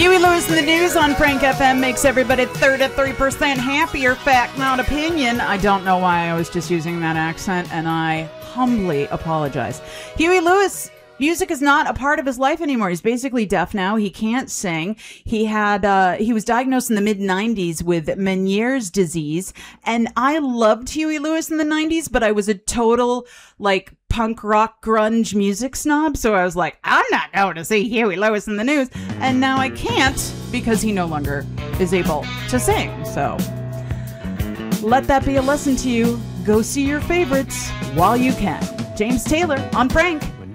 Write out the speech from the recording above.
Huey Lewis in the News on Frank FM makes everybody 33% happier. Fact, not opinion. I don't know why I was just using that accent, and I humbly apologize. Huey Lewis, music is not a part of his life anymore. He's basically deaf now. He can't sing. He was diagnosed in the mid-90s with Meniere's disease, and I loved Huey Lewis in the 90s, but I was a total, punk rock grunge music snob, so I was like, I'm not going to see Huey Lewis in the News, and now I can't because he no longer is able to sing. So let that be a lesson to you. Go see your favorites while you can. James Taylor on Frank.